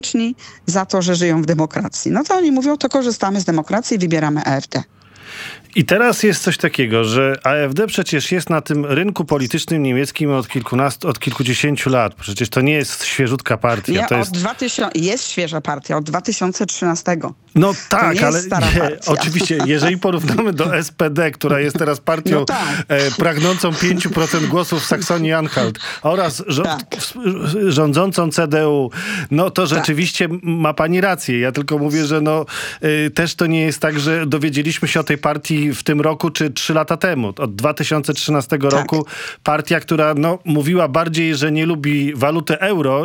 za to, że żyją w demokracji. No to oni mówią, to korzystamy z demokracji i wybieramy AfD. I teraz jest coś takiego, że AfD przecież jest na tym rynku politycznym niemieckim od kilkudziesięciu lat. Przecież to nie jest świeżutka partia. Nie, to jest świeża partia, od 2013. No tak, to ale oczywiście, jeżeli porównamy do SPD, która jest teraz partią pragnącą 5% głosów w Saksonii-Anhalt oraz rządzącą CDU, no to rzeczywiście ma pani rację. Ja tylko mówię, że też to nie jest tak, że dowiedzieliśmy się o tej partii w tym roku czy 3 lata temu. Od 2013 roku partia, która mówiła bardziej, że nie lubi waluty euro,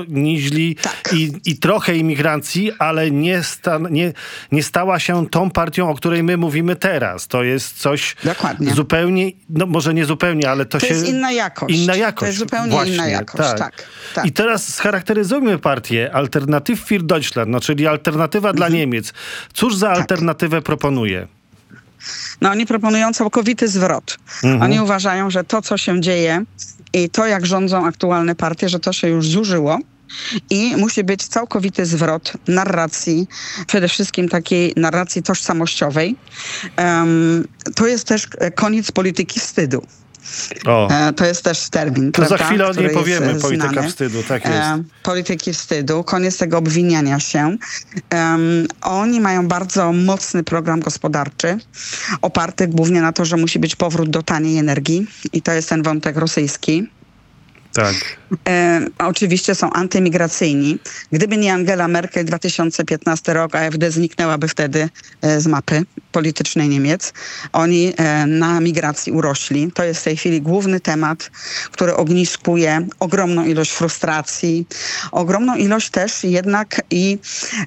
i trochę imigrancji, ale nie stała się tą partią, o której my mówimy teraz. To jest coś zupełnie, może nie zupełnie, ale to jest inna jakość. Inna jakość. To jest zupełnie inna jakość, tak. I teraz scharakteryzujmy partię Alternative für Deutschland, czyli alternatywa dla Niemiec. Cóż za alternatywę proponuje? Oni proponują całkowity zwrot. Oni uważają, że to, co się dzieje i to, jak rządzą aktualne partie, że to się już zużyło i musi być całkowity zwrot narracji, przede wszystkim takiej narracji tożsamościowej. To jest też koniec polityki wstydu. To jest też termin, to za chwilę o niej powiemy, polityka wstydu, tak jest. Polityki wstydu, koniec tego obwiniania się. Oni mają bardzo mocny program gospodarczy, oparty głównie na to, że musi być powrót do taniej energii i to jest ten wątek rosyjski. Tak. Oczywiście są antymigracyjni. Gdyby nie Angela Merkel 2015 rok, AfD zniknęłaby wtedy z mapy politycznej Niemiec. Oni na migracji urośli. To jest w tej chwili główny temat, który ogniskuje ogromną ilość frustracji, ogromną ilość też jednak i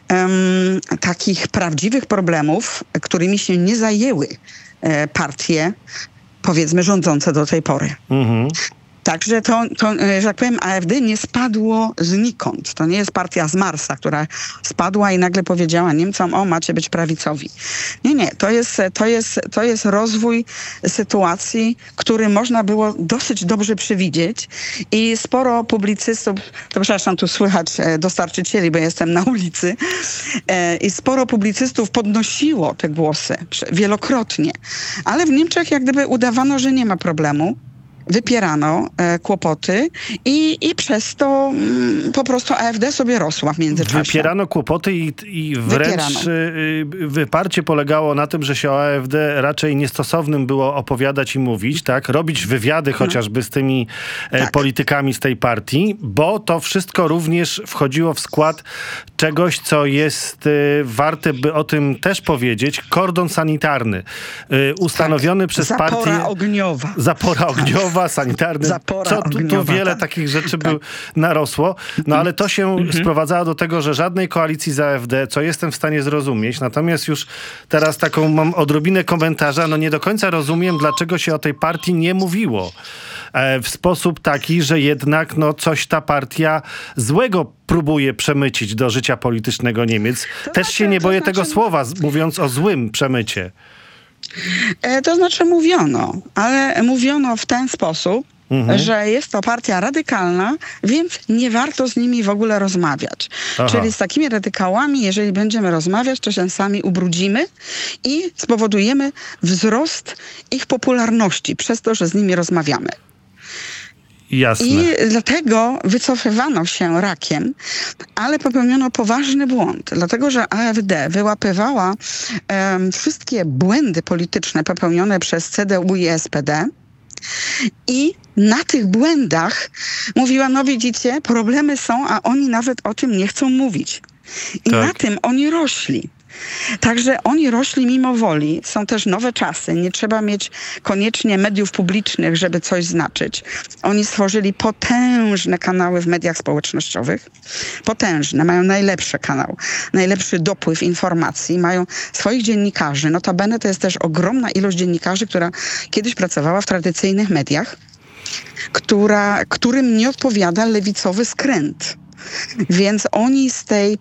takich prawdziwych problemów, którymi się nie zajęły partie, powiedzmy, rządzące do tej pory. Także to, że tak powiem, AfD nie spadło znikąd. To nie jest partia z Marsa, która spadła i nagle powiedziała Niemcom, macie być prawicowi. Nie. To jest rozwój sytuacji, który można było dosyć dobrze przewidzieć i sporo publicystów, to przepraszam, tu słychać dostarczycieli, bo jestem na ulicy, i sporo publicystów podnosiło te głosy wielokrotnie. Ale w Niemczech jak gdyby udawano, że nie ma problemu. Wypierano kłopoty i przez to po prostu AfD sobie rosła w międzyczasie. Wypierano kłopoty i wręcz wyparcie polegało na tym, że się o AfD raczej niestosownym było opowiadać i mówić, tak? Robić wywiady chociażby z tymi politykami z tej partii, bo to wszystko również wchodziło w skład czegoś, co jest warte, by o tym też powiedzieć, kordon sanitarny. Ustanowiony przez partię... Zapora ogniowa, sanitarny. Tu wiele takich rzeczy narosło. Ale to się sprowadzało do tego, że żadnej koalicji z AfD, co jestem w stanie zrozumieć. Natomiast już teraz taką mam odrobinę komentarza. Nie do końca rozumiem, dlaczego się o tej partii nie mówiło. W sposób taki, że jednak coś ta partia złego próbuje przemycić do życia politycznego Niemiec. Też się nie boję tego słowa, mówiąc o złym przemycie. To znaczy ale mówiono w ten sposób, że jest to partia radykalna, więc nie warto z nimi w ogóle rozmawiać. Czyli z takimi radykałami, jeżeli będziemy rozmawiać, to się sami ubrudzimy i spowodujemy wzrost ich popularności przez to, że z nimi rozmawiamy. Jasne. I dlatego wycofywano się rakiem, ale popełniono poważny błąd, dlatego że AfD wyłapywała wszystkie błędy polityczne popełnione przez CDU i SPD i na tych błędach mówiła, widzicie, problemy są, a oni nawet o tym nie chcą mówić. I na tym oni rośli. Także oni rośli mimo woli. Są też nowe czasy. Nie trzeba mieć koniecznie mediów publicznych, żeby coś znaczyć. Oni stworzyli potężne kanały w mediach społecznościowych. Potężne. Mają najlepszy kanał. Najlepszy dopływ informacji. Mają swoich dziennikarzy. Notabene to jest też ogromna ilość dziennikarzy, która kiedyś pracowała w tradycyjnych mediach, którym nie odpowiada lewicowy skręt. Więc oni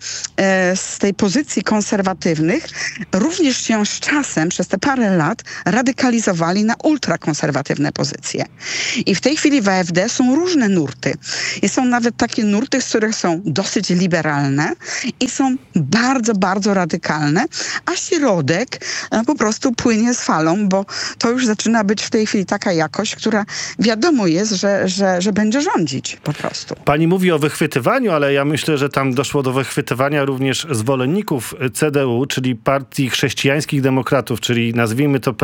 z tej pozycji konserwatywnych również się z czasem, przez te parę lat, radykalizowali na ultrakonserwatywne pozycje. I w tej chwili w AfD są różne nurty. I są nawet takie nurty, z których są dosyć liberalne i są bardzo, bardzo radykalne, a środek po prostu płynie z falą, bo to już zaczyna być w tej chwili taka jakość, która wiadomo jest, że będzie rządzić po prostu. Pani mówi o wychwytywaniu, ale ja myślę, że tam doszło do wychwytywania również zwolenników CDU, czyli Partii Chrześcijańskich Demokratów, czyli nazwijmy to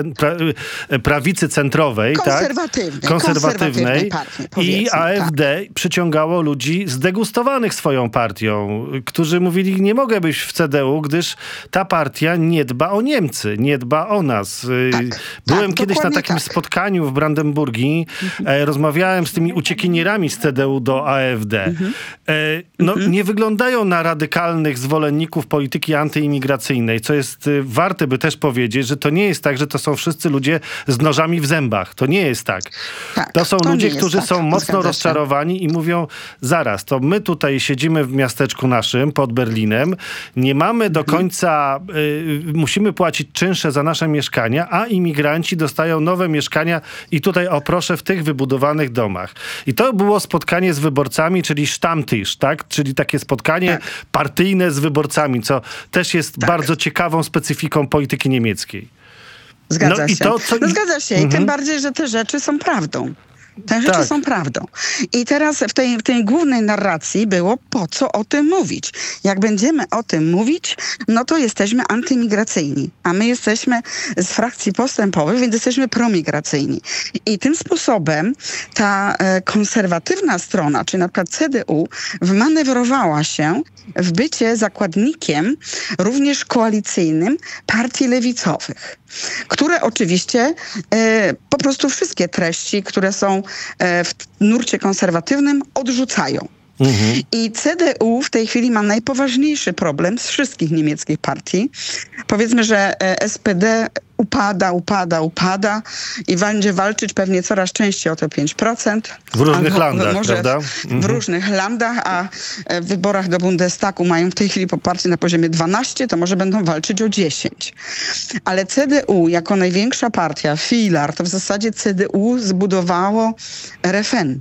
prawicy centrowej, konserwatywnej. I AfD przyciągało ludzi zdegustowanych swoją partią, którzy mówili, nie mogę być w CDU, gdyż ta partia nie dba o Niemcy, nie dba o nas. Byłem kiedyś na takim spotkaniu w Brandenburgii, rozmawiałem z tymi uciekinierami z CDU do AfD. Nie wyglądają na radykalnych zwolenników polityki antyimigracyjnej, co jest warte by też powiedzieć, że to nie jest tak, że to są wszyscy ludzie z nożami w zębach. To nie jest tak. To są ludzie, którzy są mocno rozczarowani i mówią, zaraz, to my tutaj siedzimy w miasteczku naszym pod Berlinem, nie mamy do końca, musimy płacić czynsze za nasze mieszkania, a imigranci dostają nowe mieszkania i tutaj proszę w tych wybudowanych domach. I to było spotkanie z wyborcami, czyli Stammtisch, tak? Czyli takie spotkanie partyjne z wyborcami, co też jest bardzo ciekawą specyfiką polityki niemieckiej. Zgadza się. Zgadza się. I tym bardziej, że te rzeczy są prawdą. Te rzeczy są prawdą. I teraz w tej głównej narracji było, po co o tym mówić. Jak będziemy o tym mówić, no to jesteśmy antymigracyjni. A my jesteśmy z frakcji postępowej, więc jesteśmy promigracyjni. I tym sposobem ta konserwatywna strona, czyli na przykład CDU, wmanewrowała się w bycie zakładnikiem również koalicyjnym partii lewicowych, które oczywiście po prostu wszystkie treści, które są w nurcie konserwatywnym, odrzucają. I CDU w tej chwili ma najpoważniejszy problem z wszystkich niemieckich partii. Powiedzmy, że SPD upada i będzie walczyć pewnie coraz częściej o te 5%. W różnych landach, prawda? W różnych landach, a w wyborach do Bundestagu mają w tej chwili poparcie na poziomie 12, to może będą walczyć o 10. Ale CDU jako największa partia, filar, to w zasadzie CDU zbudowało RFN.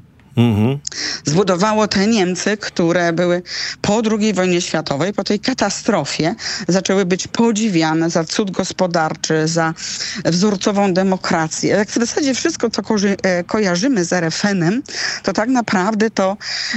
Zbudowało te Niemcy, które były po II wojnie światowej, po tej katastrofie, zaczęły być podziwiane za cud gospodarczy, za wzorcową demokrację. Jak w zasadzie wszystko, co kojarzymy z RFN-em, to tak naprawdę to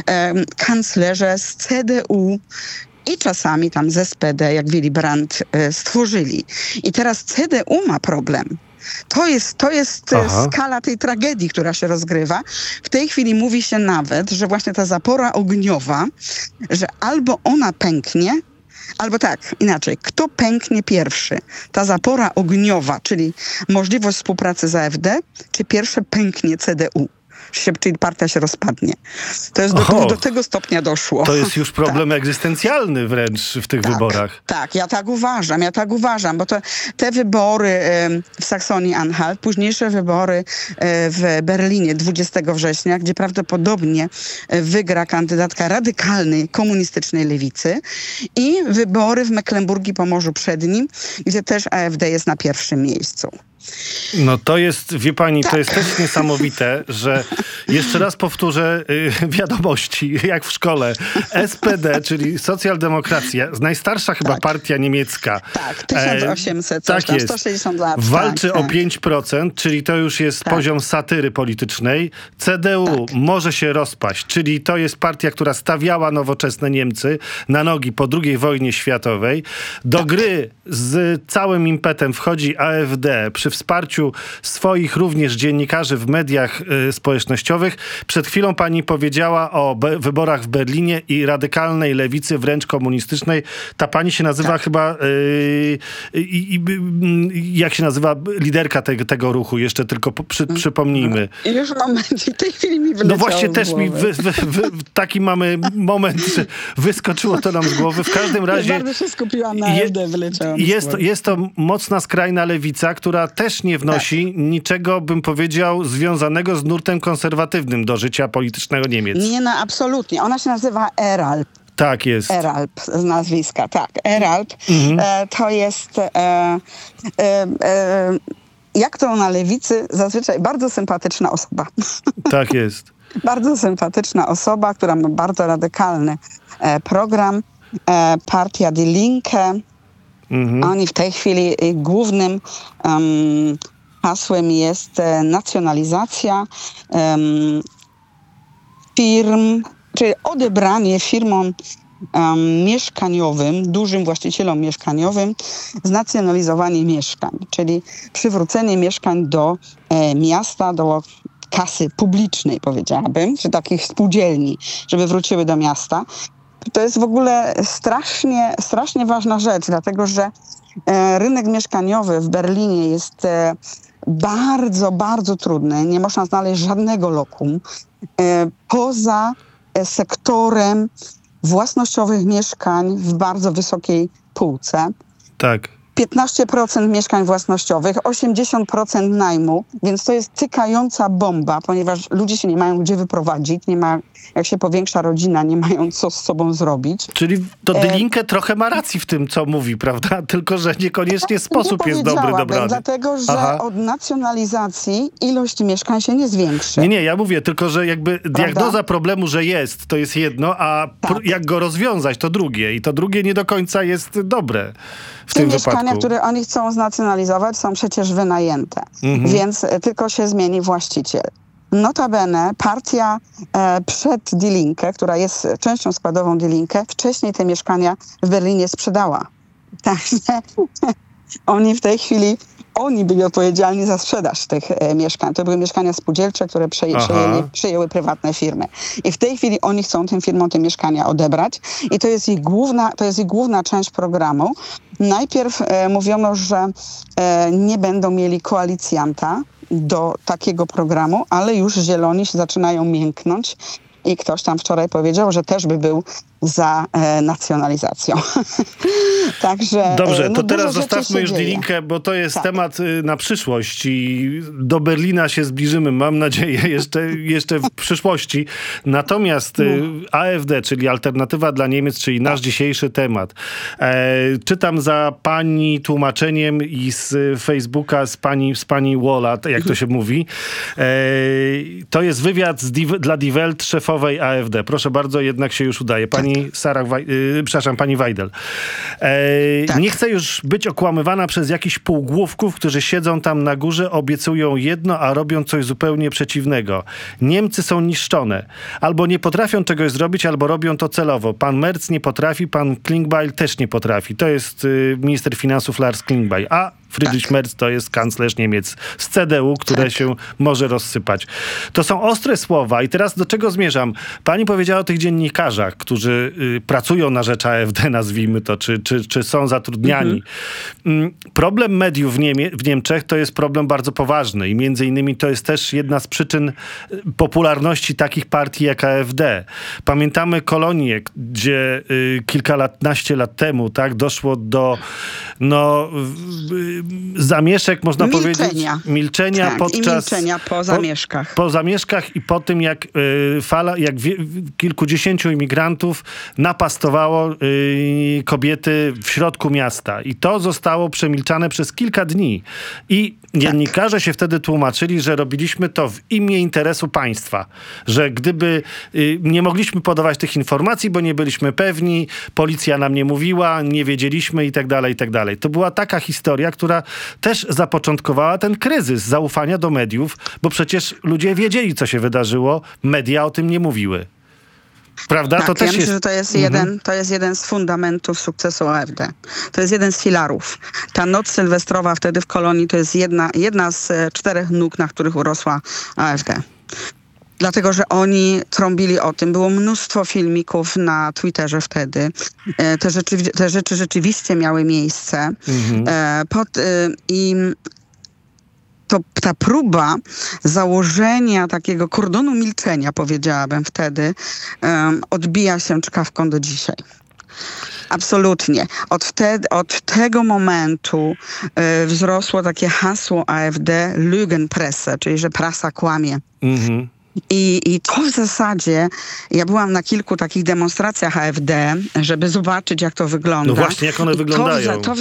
kanclerze z CDU i czasami tam z SPD, jak Willy Brandt, stworzyli. I teraz CDU ma problem. To jest skala tej tragedii, która się rozgrywa. W tej chwili mówi się nawet, że właśnie ta zapora ogniowa, że albo ona pęknie, albo tak, inaczej, kto pęknie pierwszy? Ta zapora ogniowa, czyli możliwość współpracy z AfD, czy pierwsze pęknie CDU? Czyli partia się rozpadnie. To jest do tego stopnia doszło. To jest już problem egzystencjalny wręcz w tych wyborach. Tak, ja tak uważam, bo te wybory w Saksonii-Anhalt, późniejsze wybory w Berlinie 20 września, gdzie prawdopodobnie wygra kandydatka radykalnej, komunistycznej lewicy, i wybory w Mecklenburgii Pomorzu Przednim, gdzie też AfD jest na pierwszym miejscu. No to jest, wie pani, to jest też niesamowite, że jeszcze raz powtórzę wiadomości, jak w szkole. SPD, czyli socjaldemokracja, najstarsza chyba partia niemiecka. Tak, 1800, tak jest. 160 lat. Walczy o 5%, czyli to już jest poziom satyry politycznej. CDU może się rozpaść, czyli to jest partia, która stawiała nowoczesne Niemcy na nogi po II wojnie światowej. Do gry z całym impetem wchodzi AfD przy wsparciu swoich również dziennikarzy w mediach społecznościowych. Przed chwilą pani powiedziała o wyborach w Berlinie i radykalnej lewicy, wręcz komunistycznej. Ta pani się nazywa chyba, jak się nazywa liderka tego ruchu? Jeszcze tylko przypomnijmy. Już momencie, w tej chwili mi wyleciało. No właśnie też mi taki mamy moment, że wyskoczyło to nam z głowy. W każdym razie bardzo się skupiłam na AfD, wyleciało mi jest to mocna skrajna lewica, która też też nie wnosi niczego, bym powiedział, związanego z nurtem konserwatywnym do życia politycznego Niemiec. Nie, no absolutnie. Ona się nazywa Eralp. Tak jest. Eralp z nazwiska, tak. Eralp to jest, jak to na lewicy, zazwyczaj bardzo sympatyczna osoba. Tak jest. Bardzo sympatyczna osoba, która ma bardzo radykalny program. Partia Die Linke. Oni w tej chwili głównym hasłem jest nacjonalizacja firm, czyli odebranie firmom mieszkaniowym, dużym właścicielom mieszkaniowym, znacjonalizowanie mieszkań, czyli przywrócenie mieszkań do miasta, do kasy publicznej, powiedziałabym, czy takich spółdzielni, żeby wróciły do miasta. To jest w ogóle strasznie ważna rzecz, dlatego że rynek mieszkaniowy w Berlinie jest bardzo, bardzo trudny. Nie można znaleźć żadnego lokum poza sektorem własnościowych mieszkań w bardzo wysokiej półce. Tak. 15% mieszkań własnościowych, 80% najmu, więc to jest tykająca bomba, ponieważ ludzie się nie mają gdzie wyprowadzić, nie ma, jak się powiększa rodzina, nie mają co z sobą zrobić. Czyli to Die Linke trochę ma racji w tym, co mówi, prawda? Tylko, że niekoniecznie sposób jest dobry, dobrany. Dlatego, że od nacjonalizacji ilość mieszkań się nie zwiększy. Nie, ja mówię tylko, że jakby diagnoza problemu, że jest, to jest jedno, a jak go rozwiązać, to drugie. I to drugie nie do końca jest dobre w tym wypadku. Mieszkania, które oni chcą znacjonalizować, są przecież wynajęte, więc tylko się zmieni właściciel. Notabene partia przed Die Linke, która jest częścią składową Die Linke, wcześniej te mieszkania w Berlinie sprzedała. Także oni w tej chwili, oni byli odpowiedzialni za sprzedaż tych mieszkań. To były mieszkania spółdzielcze, które przejęły prywatne firmy. I w tej chwili oni chcą tym firmom te mieszkania odebrać. I to jest ich główna część programu. Najpierw mówiono, że nie będą mieli koalicjanta do takiego programu, ale już zieloni się zaczynają mięknąć. I ktoś tam wczoraj powiedział, że też by był za nacjonalizacją. Także dobrze, to teraz zostawmy już Die Linke, bo to jest temat na przyszłość i do Berlina się zbliżymy, mam nadzieję, jeszcze w przyszłości. Natomiast AfD, czyli Alternatywa dla Niemiec, czyli nasz dzisiejszy temat. Czytam za pani tłumaczeniem i z Facebooka z pani Wola, jak to się mówi. To jest wywiad dla Die Welt szefowej AfD. Proszę bardzo, jednak się już udaje. Pani Weidel. Nie chcę już być okłamywana przez jakichś półgłówków, którzy siedzą tam na górze, obiecują jedno, a robią coś zupełnie przeciwnego. Niemcy są niszczone. Albo nie potrafią czegoś zrobić, albo robią to celowo. Pan Merz nie potrafi, pan Klingbeil też nie potrafi. To jest minister finansów Lars Klingbeil. A Friedrich Merz to jest kanclerz Niemiec z CDU, które się może rozsypać. To są ostre słowa i teraz do czego zmierzam? Pani powiedziała o tych dziennikarzach, którzy pracują na rzecz AfD, nazwijmy to, czy są zatrudniani. Problem mediów w Niemczech to jest problem bardzo poważny i między innymi to jest też jedna z przyczyn popularności takich partii jak AfD. Pamiętamy Kolonię, gdzie kilkanaście lat temu doszło do zamieszek, można powiedzieć, milczenia podczas... I milczenia po zamieszkach. Po zamieszkach i po tym, jak kilkudziesięciu imigrantów napastowało kobiety w środku miasta. I to zostało przemilczane przez kilka dni. I dziennikarze się wtedy tłumaczyli, że robiliśmy to w imię interesu państwa. Że gdyby nie mogliśmy podawać tych informacji, bo nie byliśmy pewni, policja nam nie mówiła, nie wiedzieliśmy i tak dalej, i tak dalej. To była taka historia, która też zapoczątkowała ten kryzys zaufania do mediów, bo przecież ludzie wiedzieli, co się wydarzyło, media o tym nie mówiły. Prawda? Tak, to też myślę, że to jest jeden z fundamentów sukcesu AfD. To jest jeden z filarów. Ta noc sylwestrowa wtedy w Kolonii to jest jedna z 4 nóg, na których urosła AfD. Dlatego, że oni trąbili o tym. Było mnóstwo filmików na Twitterze wtedy. Te rzeczy rzeczywiście miały miejsce. Ta próba założenia takiego kordonu milczenia, powiedziałabym wtedy, odbija się czkawką do dzisiaj. Absolutnie. Od tego momentu wzrosło takie hasło AfD Lügenpresse, czyli że prasa kłamie. Mhm. I to w zasadzie, ja byłam na kilku takich demonstracjach AfD, żeby zobaczyć, jak to wygląda. No właśnie, jak one wyglądają. To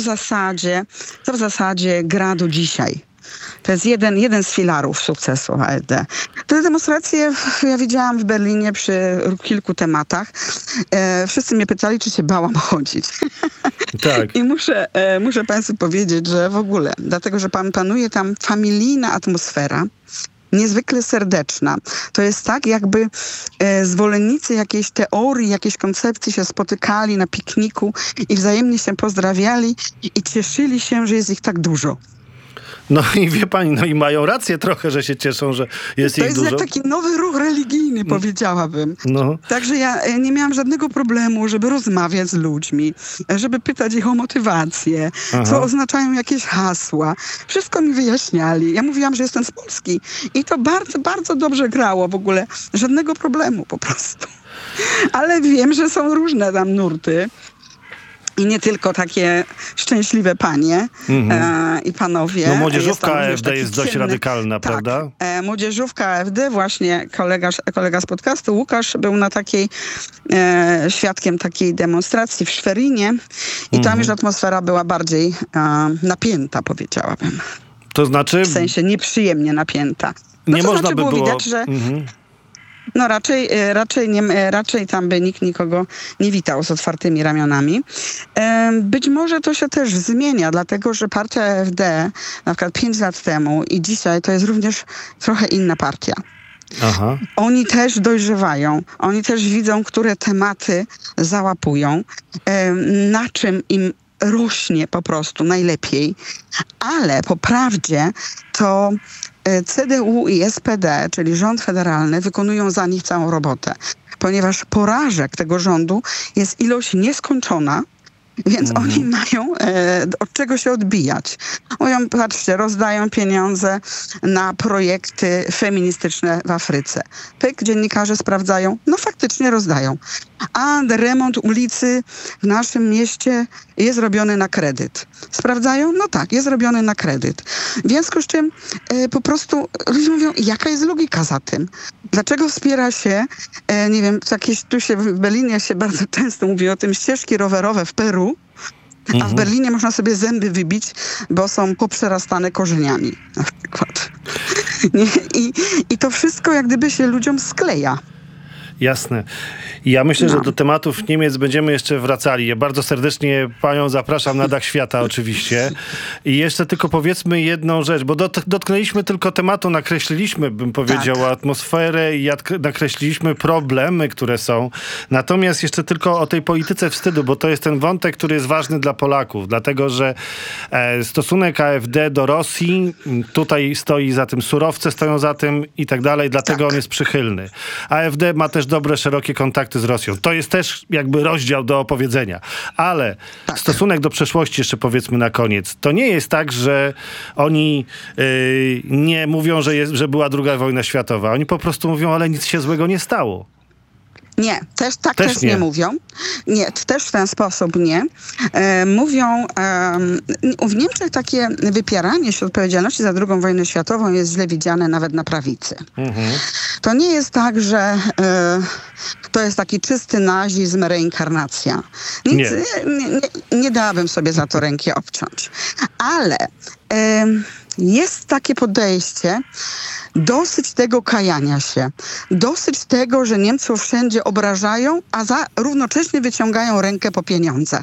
w zasadzie gra do dzisiaj. To jest jeden z filarów sukcesu AfD. Te demonstracje ja widziałam w Berlinie przy kilku tematach. Wszyscy mnie pytali, czy się bałam chodzić. Tak. I muszę Państwu powiedzieć, że w ogóle, dlatego że panuje tam familijna atmosfera, niezwykle serdeczna. To jest tak, jakby zwolennicy jakiejś teorii, jakiejś koncepcji się spotykali na pikniku i wzajemnie się pozdrawiali i cieszyli się, że jest ich tak dużo. No i wie pani, no i mają rację trochę, że się cieszą, że jest ich dużo. To jest jak taki nowy ruch religijny, powiedziałabym. No. Także ja nie miałam żadnego problemu, żeby rozmawiać z ludźmi, żeby pytać ich o motywację, co oznaczają jakieś hasła. Wszystko mi wyjaśniali. Ja mówiłam, że jestem z Polski i to bardzo, bardzo dobrze grało w ogóle. Żadnego problemu po prostu. Ale wiem, że są różne tam nurty. I nie tylko takie szczęśliwe panie i panowie. No młodzieżówka AfD jest dość radykalna, tak, prawda? Młodzieżówka AfD, właśnie kolega z podcastu, Łukasz, był na takiej, świadkiem takiej demonstracji w Szwerinie i tam już atmosfera była bardziej napięta, powiedziałabym. To znaczy? W sensie nieprzyjemnie napięta. No nie to można znaczy by było... widać, że... No raczej tam by nikt nikogo nie witał z otwartymi ramionami. Być może to się też zmienia, dlatego że partia AfD na przykład 5 lat temu i dzisiaj to jest również trochę inna partia. Aha. Oni też dojrzewają, oni też widzą, które tematy załapują, na czym im rośnie po prostu najlepiej, ale po prawdzie to CDU i SPD, czyli rząd federalny, wykonują za nich całą robotę, ponieważ porażek tego rządu jest ilość nieskończona, więc oni mają od czego się odbijać. Mówią, patrzcie, rozdają pieniądze na projekty feministyczne w Afryce. Pyk, dziennikarze sprawdzają, no faktycznie rozdają. A remont ulicy w naszym mieście jest robiony na kredyt. Sprawdzają? No tak, jest robiony na kredyt. W związku z czym po prostu ludzie mówią, jaka jest logika za tym? Dlaczego wspiera się, nie wiem, tu się w Berlinie się bardzo często mówi o tym, ścieżki rowerowe w Peru, a w Berlinie można sobie zęby wybić, bo są poprzerastane korzeniami na przykład. I to wszystko jak gdyby się ludziom skleja. Jasne. Ja myślę, że do tematów Niemiec będziemy jeszcze wracali. Ja bardzo serdecznie panią zapraszam na Dach Świata oczywiście. I jeszcze tylko powiedzmy jedną rzecz, bo dotknęliśmy tylko tematu, nakreśliliśmy, bym powiedział, atmosferę i nakreśliliśmy problemy, które są. Natomiast jeszcze tylko o tej polityce wstydu, bo to jest ten wątek, który jest ważny dla Polaków, dlatego że stosunek AfD do Rosji, tutaj stoi za tym, surowce stoją za tym i tak dalej, dlatego on jest przychylny. AfD ma też dobre, szerokie kontakty z Rosją. To jest też jakby rozdział do opowiedzenia. Ale stosunek do przeszłości jeszcze powiedzmy na koniec. To nie jest tak, że oni nie mówią, że była II wojna światowa. Oni po prostu mówią, ale nic się złego nie stało. Nie, też nie mówią. Nie, też w ten sposób nie. Mówią, w Niemczech takie wypieranie się odpowiedzialności za II wojnę światową jest źle widziane nawet na prawicy. To nie jest tak, że to jest taki czysty nazizm, reinkarnacja. Nie dałabym sobie za to ręki obciąć. Ale jest takie podejście, dosyć tego kajania się, dosyć tego, że Niemców wszędzie obrażają, a równocześnie wyciągają rękę po pieniądze.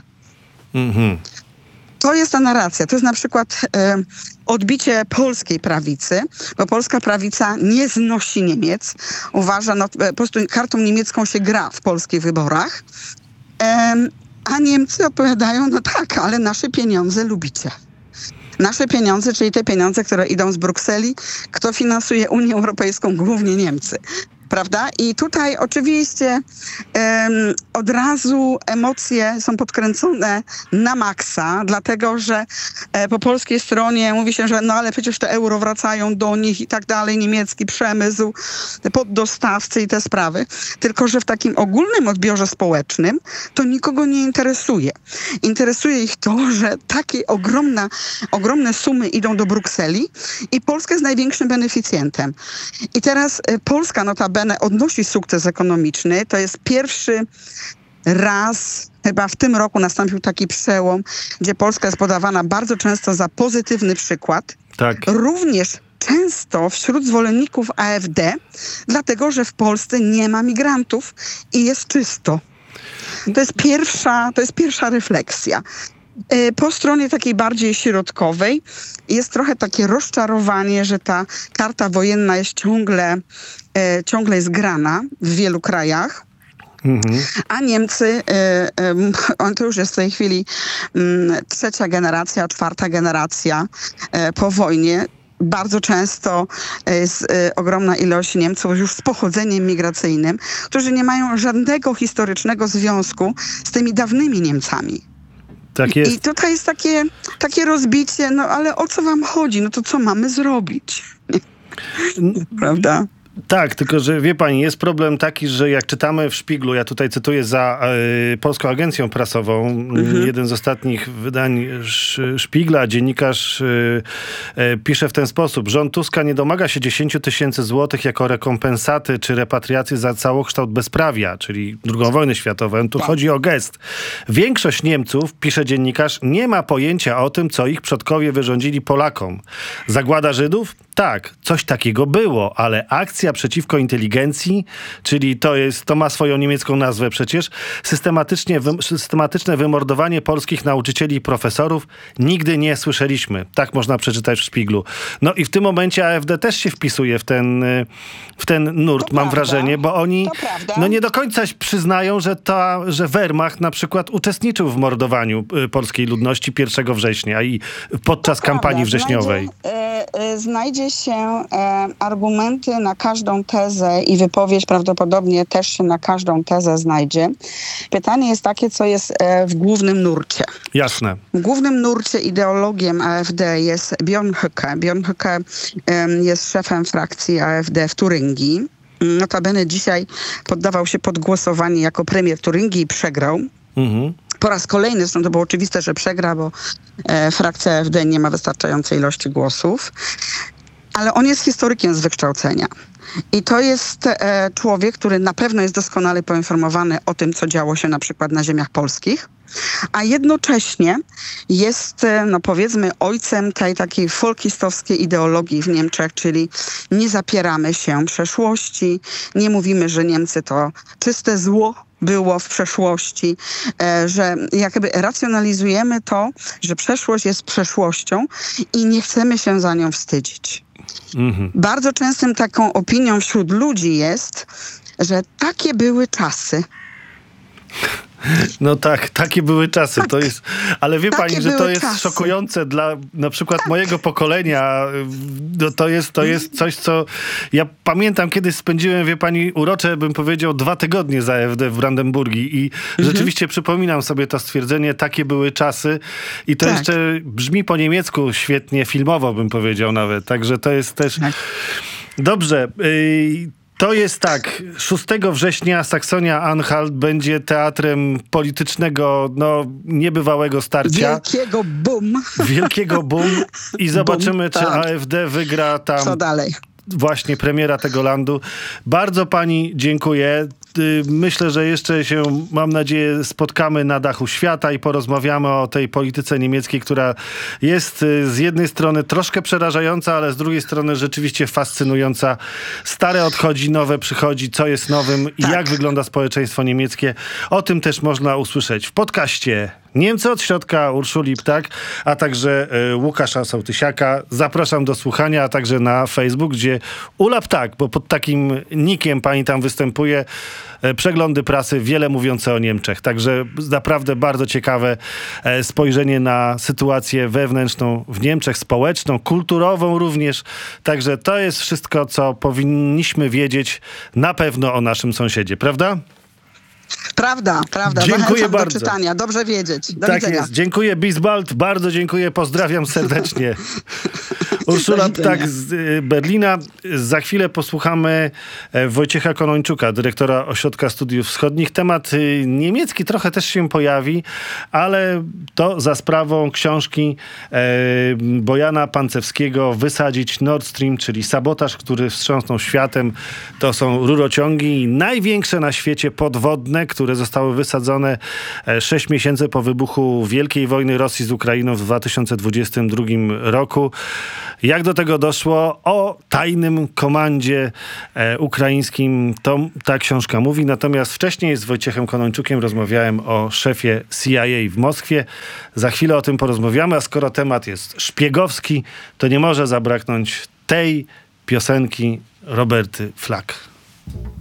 To jest ta narracja. To jest na przykład odbicie polskiej prawicy, bo polska prawica nie znosi Niemiec. Uważa, po prostu kartą niemiecką się gra w polskich wyborach. A Niemcy odpowiadają, no tak, ale nasze pieniądze lubicie. Nasze pieniądze, czyli te pieniądze, które idą z Brukseli, kto finansuje Unię Europejską? Głównie Niemcy. prawda? I tutaj oczywiście od razu emocje są podkręcone na maksa, dlatego że po polskiej stronie mówi się, że no ale przecież te euro wracają do nich i tak dalej, niemiecki przemysł, poddostawcy i te sprawy. Tylko że w takim ogólnym odbiorze społecznym to nikogo nie interesuje. Interesuje ich to, że takie ogromne sumy idą do Brukseli i Polska jest największym beneficjentem. I teraz Polska notabene odnosi sukces ekonomiczny. To jest pierwszy raz, chyba w tym roku nastąpił taki przełom, gdzie Polska jest podawana bardzo często za pozytywny przykład. Tak. Również często wśród zwolenników AfD, dlatego że w Polsce nie ma migrantów i jest czysto. To jest pierwsza refleksja. Po stronie takiej bardziej środkowej jest trochę takie rozczarowanie, że ta karta wojenna jest ciągle jest grana w wielu krajach. A Niemcy, to już jest w tej chwili trzecia generacja, czwarta generacja po wojnie. Bardzo często jest ogromna ilość Niemców już z pochodzeniem migracyjnym, którzy nie mają żadnego historycznego związku z tymi dawnymi Niemcami. Tak jest. I tutaj jest takie rozbicie, no ale o co wam chodzi? No to co mamy zrobić? Prawda? Tak, tylko że wie pani, jest problem taki, że jak czytamy w Szpiglu, ja tutaj cytuję za Polską Agencją Prasową, jeden z ostatnich wydań Szpigla, dziennikarz pisze w ten sposób: rząd Tuska nie domaga się 10 000 złotych jako rekompensaty czy repatriacji za całokształt bezprawia, czyli II wojnę światową. Tu chodzi o gest. Większość Niemców, pisze dziennikarz, nie ma pojęcia o tym, co ich przodkowie wyrządzili Polakom. Zagłada Żydów? Tak, coś takiego było, ale akcja przeciwko inteligencji, czyli to ma swoją niemiecką nazwę przecież, systematyczne wymordowanie polskich nauczycieli i profesorów, nigdy nie słyszeliśmy. Tak można przeczytać w Szpiglu. No i w tym momencie AfD też się wpisuje w ten nurt, mam wrażenie, bo oni nie do końca przyznają, że Wehrmacht na przykład uczestniczył w mordowaniu polskiej ludności 1 września i podczas kampanii wrześniowej. Znajdzie się argumenty na każdą tezę i wypowiedź prawdopodobnie też się na każdą tezę znajdzie. Pytanie jest takie, co jest w głównym nurcie. Jasne. W głównym nurcie ideologiem AfD jest Björn Höcke. Björn Höcke jest szefem frakcji AfD w Turyngii. Notabene dzisiaj poddawał się pod głosowanie jako premier Turyngii i przegrał. Po raz kolejny, zresztą to było oczywiste, że przegra, bo frakcja AfD nie ma wystarczającej ilości głosów. Ale on jest historykiem z wykształcenia. I to jest człowiek, który na pewno jest doskonale poinformowany o tym, co działo się na przykład na ziemiach polskich, a jednocześnie jest, powiedzmy, ojcem tej takiej folkistowskiej ideologii w Niemczech, czyli nie zapieramy się przeszłości, nie mówimy, że Niemcy to czyste zło było w przeszłości, że jakby racjonalizujemy to, że przeszłość jest przeszłością i nie chcemy się za nią wstydzić. Bardzo częstym taką opinią wśród ludzi jest, że takie były czasy. No tak, takie były czasy. Tak. To jest, ale wie pani, że to jest czasy szokujące dla na przykład mojego pokolenia. To jest coś, co ja pamiętam, kiedyś spędziłem, wie pani, urocze, bym powiedział, 2 tygodnie za AfD w Brandenburgii i rzeczywiście przypominam sobie to stwierdzenie, takie były czasy i to jeszcze brzmi po niemiecku świetnie, filmowo bym powiedział nawet. Także to jest też... Dobrze. To jest tak, 6 września Saksonia-Anhalt będzie teatrem politycznego, niebywałego starcia. Wielkiego boom. I zobaczymy, czy AfD wygra tam. Co dalej? Właśnie premiera tego landu. Bardzo pani dziękuję. Myślę, że jeszcze się, mam nadzieję, spotkamy na dachu świata i porozmawiamy o tej polityce niemieckiej, która jest z jednej strony troszkę przerażająca, ale z drugiej strony rzeczywiście fascynująca. Stare odchodzi, nowe przychodzi, co jest nowym i jak wygląda społeczeństwo niemieckie. O tym też można usłyszeć w podcaście Niemcy od środka Urszuli Ptak, a także Łukasza Sołtysiaka. Zapraszam do słuchania, a także na Facebook, gdzie Ula Ptak, bo pod takim nickiem pani tam występuje, przeglądy prasy wiele mówiące o Niemczech. Także naprawdę bardzo ciekawe spojrzenie na sytuację wewnętrzną w Niemczech, społeczną, kulturową również. Także to jest wszystko, co powinniśmy wiedzieć na pewno o naszym sąsiedzie, prawda? Prawda. Dziękuję Zachęcam bardzo. do czytania. Dobrze wiedzieć. Do tak widzenia. jest. Dziękuję, Bisbald. Bardzo dziękuję. Pozdrawiam serdecznie. Urszula Ptak z Berlina. Za chwilę posłuchamy Wojciecha Konończuka, dyrektora Ośrodka Studiów Wschodnich. Temat niemiecki trochę też się pojawi, ale to za sprawą książki Bojana Pancewskiego "Wysadzić Nord Stream", czyli sabotaż, który wstrząsnął światem. To są rurociągi największe na świecie podwodne, które zostały wysadzone 6 miesięcy po wybuchu Wielkiej Wojny Rosji z Ukrainą w 2022 roku. Jak do tego doszło? O tajnym komandzie ukraińskim ta książka mówi. Natomiast wcześniej z Wojciechem Konończukiem rozmawiałem o szefie CIA w Moskwie. Za chwilę o tym porozmawiamy, a skoro temat jest szpiegowski, to nie może zabraknąć tej piosenki Roberty Flack.